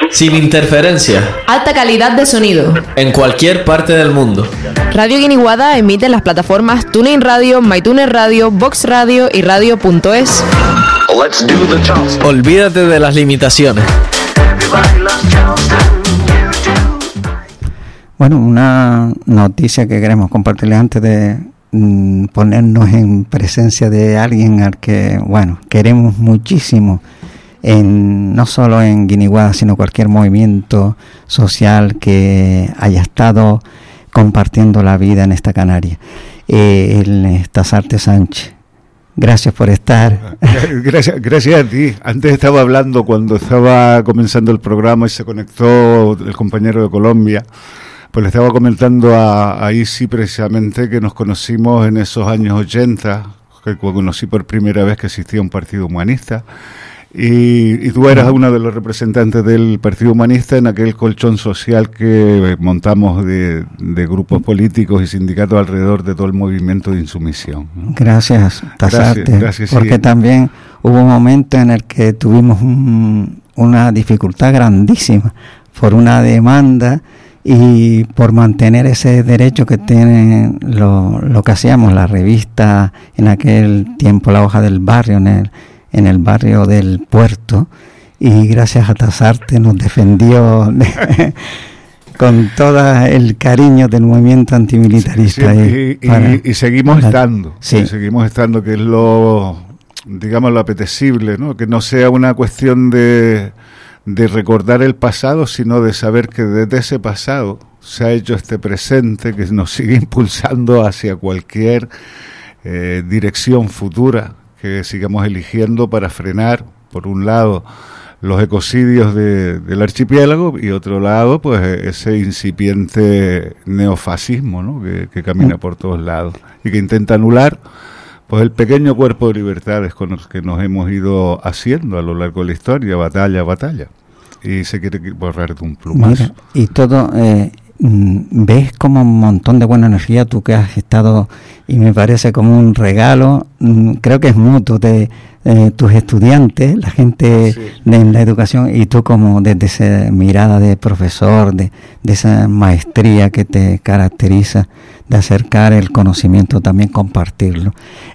Sin interferencia. Alta calidad de sonido. En cualquier parte del mundo. Radio Guiniguada emite en las plataformas TuneIn Radio, MyTuner Radio, Vox Radio y Radio.es. Olvídate de las limitaciones. Bueno, una noticia que queremos compartirles antes de ponernos en presencia de alguien al que, bueno, queremos muchísimo, no solo en Guiniguada, sino cualquier movimiento social que haya estado compartiendo la vida en esta Canaria. Tasarte Sánchez, gracias por estar. Gracias a ti. Antes estaba hablando cuando estaba comenzando el programa y se conectó el compañero de Colombia. Pues le estaba comentando a Isi precisamente que nos conocimos en esos años 80, que conocí por primera vez que existía un partido humanista, y tú eras uno de los representantes del Partido Humanista en aquel colchón social que montamos de grupos políticos y sindicatos alrededor de todo el movimiento de insumisión, ¿no? Gracias, Tasarte, gracias, porque sí. También hubo un momento en el que tuvimos una dificultad grandísima por una demanda y por mantener ese derecho que tienen lo que hacíamos, la revista en aquel tiempo, La Hoja del Barrio, en el barrio del Puerto, y gracias a Tasarte nos defendió con todo el cariño del movimiento antimilitarista. Y seguimos estando, sí. Seguimos estando, que es lo apetecible, ¿no? Que no sea una cuestión de recordar el pasado, sino de saber que desde ese pasado se ha hecho este presente que nos sigue impulsando hacia cualquier dirección futura que sigamos eligiendo para frenar, por un lado, los ecocidios del archipiélago y otro lado, pues ese incipiente neofascismo, ¿no? que camina por todos lados y que intenta anular pues el pequeño cuerpo de libertades con los que nos hemos ido haciendo a lo largo de la historia, batalla a batalla, y se quiere borrar de un plumazo. Mira, y todo, ves como un montón de buena energía, tú que has estado, y me parece como un regalo, creo que es mutuo, de tus estudiantes, la gente sí. En la educación, y tú como desde esa mirada de profesor, de esa maestría que te caracteriza, de acercar el conocimiento, también compartirlo.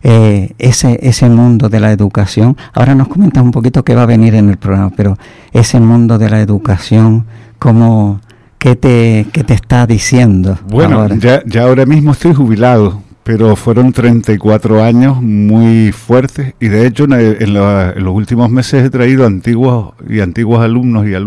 Ese mundo de la educación, ahora nos comentas un poquito qué va a venir en el programa, pero ese mundo de la educación, ¿cómo, qué te está diciendo? Bueno, ahora? Ya ahora mismo estoy jubilado, pero fueron 34 años muy fuertes, y de hecho en los últimos meses he traído antiguos alumnos y alumnas